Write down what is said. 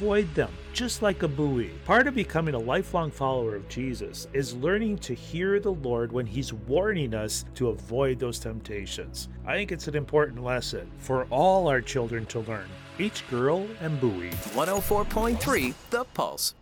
avoid them, just like a buoy. Part of becoming a lifelong follower of Jesus is learning to hear the Lord when He's warning us to avoid those temptations. I think it's an important lesson for all our children to learn. Each girl and buoy. 104.3 The Pulse.